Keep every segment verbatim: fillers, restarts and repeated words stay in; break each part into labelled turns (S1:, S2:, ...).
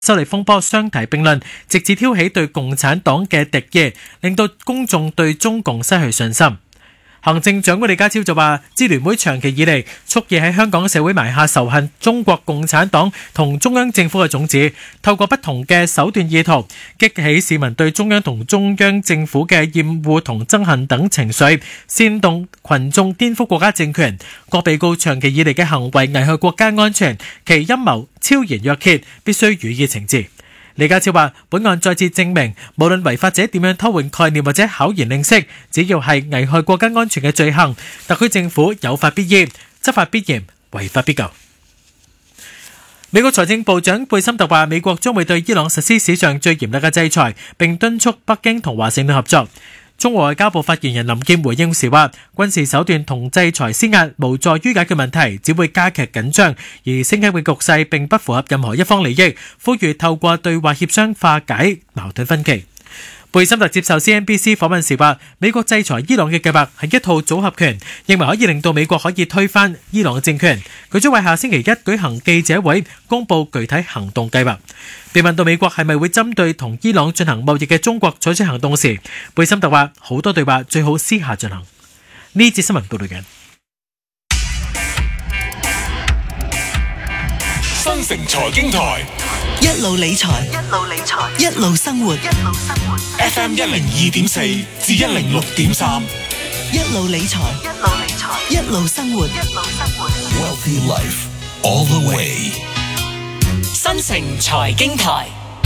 S1: 修例風波相提並論，直至挑起對共產黨嘅敵意，令到公眾對中共失去信心。行政長官李家超就話，支聯會長期以嚟蓄意喺香港社會埋下仇恨中國共產黨同中央政府嘅種子，透過不同嘅手段意圖激起市民對中央同中央政府嘅厭惡同憎恨等情緒，煽動群眾顛覆國家政權。各被告長期以嚟嘅行為危害國家安全，其陰謀昭然若揭，必須予以懲治。李家超話，本案再次證明，無論違法者點樣偷換概念或者巧言令色，只要係危害國家安全嘅罪行，特區政府有法必依，執法必嚴，違法必究。美國財政部長貝森特話，美國將會對伊朗實施史上最嚴厲嘅制裁，並敦促北京同華盛頓合作。中國外交部發言人林劍回應時話，軍事手段同制裁施壓無助於解決問題，只會加劇緊張，而升級嘅局勢並不符合任何一方利益，呼籲透過對話協商化解矛盾分歧。貝森特接受 C N B C 訪問時話，美國制裁伊朗嘅計劃係一套組合拳，認為可以令到美國可以推翻伊朗嘅政權。佢將為下星期一舉行記者會，公佈具體行動計劃。被問到美國係咪會針對同伊朗進行貿易嘅中國採取行動時，貝森特話好多對話最好私下進行。呢節新聞報道緊。
S2: 新城財經台
S3: 一路理財，一路理財，一路生活，一路生活。
S2: F M 一零二點四至一零六點三，
S3: 一路理財，一路理財，一路生活，一路生活。
S2: Wealthy Life all the way。
S4: 新城財經台，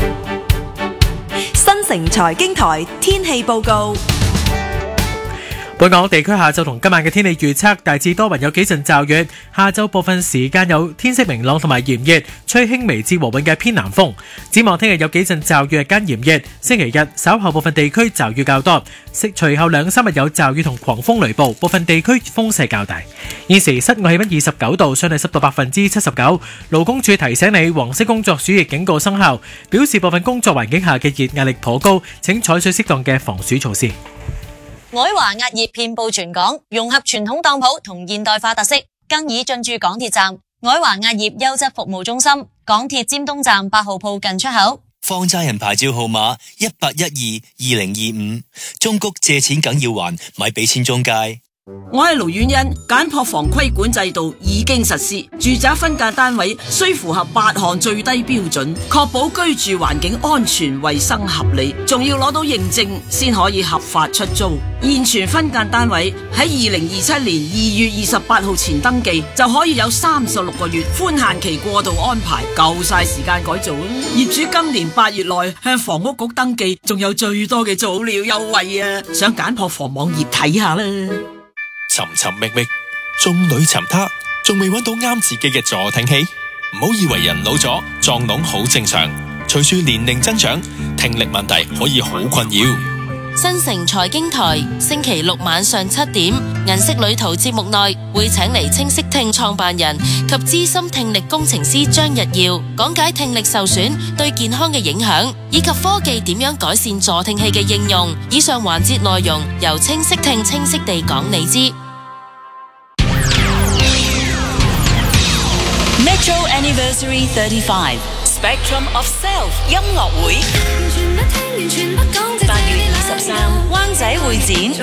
S5: 新城財經台天氣報告。
S1: 本港地區下晝同今晚嘅天氣預測，大致多雲，有幾陣驟雨。下晝部分時間有天色明朗同埋炎熱，吹輕微至和緩嘅偏南風。展望聽日有幾陣驟雨，日間炎熱。星期日稍後部分地區驟雨較多，隨後兩三日有驟雨同狂風雷暴，部分地區風勢較大。現時室外氣溫二十九度，相對濕度百分之七十九。勞工處提醒你，黃色工作暑熱警告生效，表示部分工作環境下嘅熱壓力頗高，請採取適當嘅防暑措施。
S6: 愛華壓業遍佈全港，融合傳統當鋪同現代化特色，更已進駐港鐵站。愛華壓業優質服務中心，港鐵尖東站八號鋪近出口。
S7: 放債人牌照號碼一八一二二零二五，中谷借錢梗要還，咪俾錢中介。
S4: 我係盧婉欣，簡樸房規管制度已經實施，住宅分間單位需符合八項最低標準，確保居住環境安全、衛生合理，仲要攞到認證先可以合法出租。現存分間單位喺二零二七年二月二十八號前登記，就可以有三十六個月寬限期過渡安排，夠晒時間改造。業主今年八月內向房屋局登記，仲有最多嘅早鳥優惠啊！上簡樸房網頁睇下啦。
S2: 尋尋覓覓，眾裏尋他，仲未揾到啱自己嘅助聽器。唔好以為人老咗撞聾好正常，隨住年齡增長，聽力問題可以好困擾。
S8: 新城財經台星期六晚上七點，銀色旅途節目內會請嚟清晰聽創辦人及資深聽力工程師張日耀講解聽力受損對健康嘅影響，以及科技點樣改善助聽器嘅應用。以上環節內容由清晰聽清晰地講你知。
S5: Metro Anniversary thirty-five Spectrum of Self 音樂會，八月二十三灣仔會展